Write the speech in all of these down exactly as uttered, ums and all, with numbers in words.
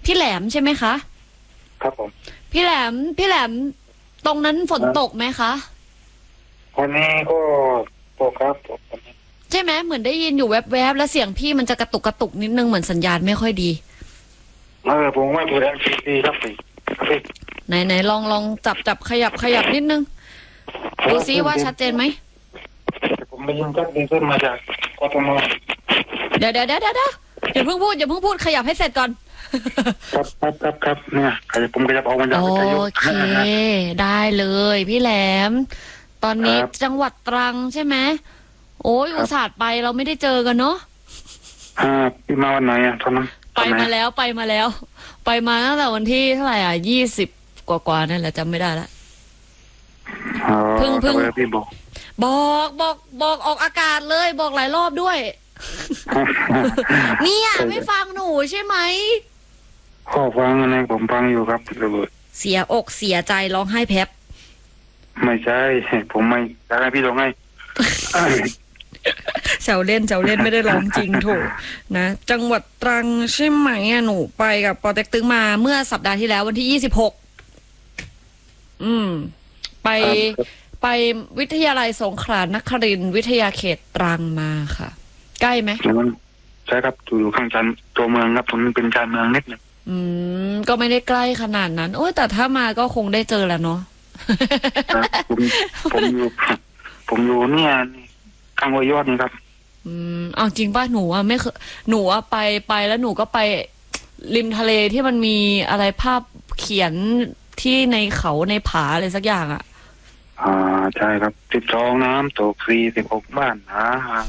พี่แหลมใช่ไหมคะครับผมพี่แหลมพี่แหลมตรงนั้นฝนตกไหมคะวันนี้ก็ตกครับตกใช่ไหมเหมือนได้ยินอยู่แวบๆแล้วเสียงพี่มันจะกระตุกกระตุกนิดนึงเหมือนสัญญาณไม่ค่อยดีเออผมว่าตัวแรงดีครับพี่ครับไหนไหนลองลองจับจับขยับขยับนิดนึงดูซิว่าชัดเจนไหมผมไม่ยินจัดดีขึ้นมาจากกทมเดี๋ยวเดี๋ยวเดี๋ยวเดี๋ยวอย่าเพิ่งพูดอย่าเพิ่งพูดขยับให้เสร็จก่อนครับครับครับครับเนี่ยผมก็จะเอามาจากโอเคได้เลยพี่แหลมตอนนี้จังหวัดตรังใช่ไหมโอ้ยอุตส่าห์ไปเราไม่ได้เจอกันเนาะอ่าพี่มาวันไหนอ่ะตอนนั้นไปมาแล้วไปมาแล้วไปมาตั้งแต่วันที่เท่าไหร่อ่ะยี่สิบกว่ากว่านั่นแหละจำไม่ได้ละเพิ่งเพิ่งพี่บอกบอกบอกบอกออกอากาศเลยบอกหลายรอบด้วยเนี่ยไม่ฟังหนูใช่ไหมข้อฟังอะไรผมฟังอยู่ครับระเบิดเสียอกเสียใจร้องไห้แพบไม่ใช่ผมไม่อยากให้พี่ร้องไห้เจ้าเล่นเจ้าเล่นไม่ได้ร้องจริงโถนะจังหวัดตรังใช่ไหมอ่ะหนูไปกับปอเต็กตึงมาเมื่อสัปดาห์ที่แล้ววันที่ยี่สิบหกอืมไปไปวิทยาลัยสงขลานครินทร์วิทยาเขตตรังมาค่ะใกล้ไหมใช่ครับอยู่ข้างจันตัวเมืองครับผมเป็นชานเมืองนิดนึงอืมก็ไม่ได้ใกล้ขนาดนั้นโอ้ยแต่ถ้ามาก็คงได้เจอแล้วเนาะผมผมอยู่ผมอยู่เนี่ยข้างห้วยยอดนี่ครับอืมเอาจริงป่ะหนูอ่ะไม่เคยหนูอ่ะไปไปแล้วหนูก็ไปริมทะเลที่มันมีอะไรภาพเขียนที่ในเขาในผาอะไรสักอย่างอ่ะอ่าใช่ครับสิบสองน้ำตกสี่สิบหกบ้านนะ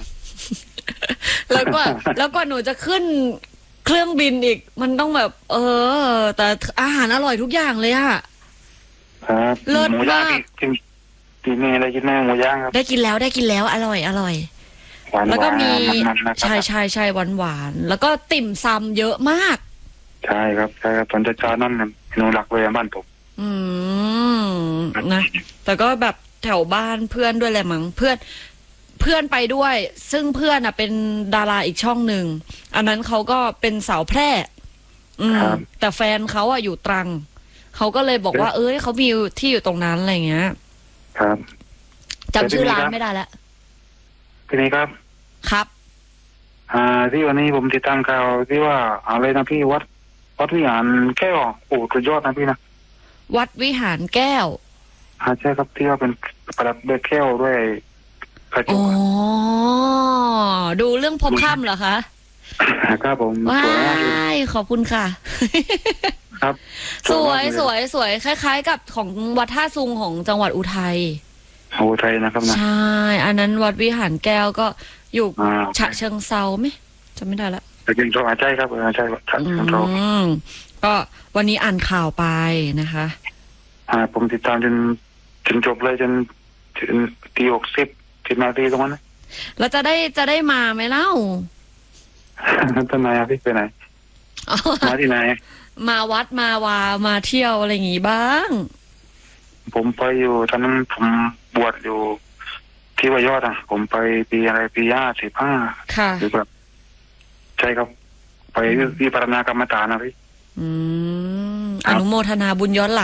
แล้วก็แล้วก็หนูจะขึ้นเครื่องบินอีกมันต้องแบบเออแต่อาหารอร่อยทุกอย่างเลยอะครับเลิศมากกินอะไรกินแม่หมูย่างครับได้กินแล้วได้กินแล้วอร่อยอร่อยแล้วก็มีใช่ใช่ใช่หวานหวานแล้วก็ติ่มซำเยอะมากใช่ครับใช่ครับตอนเช้านั่นหนูหลักเลยบ้านผมอืมนะแต่ก็แบบแถวบ้านเพื่อนด้วยแหละมั้งเพื่อนเพื่อนไปด้วยซึ่งเพื่อนอ่ะเป็นดาราอีกช่องหนึ่งอันนั้นเขาก็เป็นสาวแพร่อืมแต่แฟนเขาอ่ะอยู่ตรังเขาก็เลยบอกว่าเอ้ยเขามีที่อยู่ตรงนั้นอะไรเงี้ยครับจำชื่อร้านไม่ได้แล้วทีนี้ครับครับอ่าที่วันนี้ผมติดตามข่าวที่ว่าอะไรนะพี่วัดวัดวิหารแก้วโอ้สุดยอดนะพี่นะวัดวิหารแก้วอ่าใช่ครับที่ว่าเป็นประดับด้วยแก้วด้วยอ๋อดูเรื่องพบค่ำเหรอคะครับผมว้ายขอบคุณค่ะครับสวยสวยสวยคล้ายๆกับของวัดท่าซุงของจังหวัดอุทัยอุทัยนะครับนะใช่อันนั้นวัดวิหารแก้วก็อยู่ฉะเชิงเซาไหมจำไม่ได้ละฉะเชิงเซาใช่ครับใช่ฉะเชิงเซาก็วันนี้อ่านข่าวไปนะคะอ่าผมติดตามจนจนจบเลยจนจนตีหกสิบสิบนาทีตรงนั้นเราจะได้จะได้มาไหมเล่าท่านนายพี่ไปไหนมาที่ไหนมาวัดมาวามาเที่ยวอะไรอย่างงี้บ้างผมไปอยู่ตอนนั้นผมบวชอยู่ที่วัดยอดอ่ะผมไปปีอะไรปีห้าสิบห้าค่ะหรือแบบใช่ครับไปวิปัสสนากรรมฐานนะพี่อืมอนุโมทนาบุญย้อนหลัง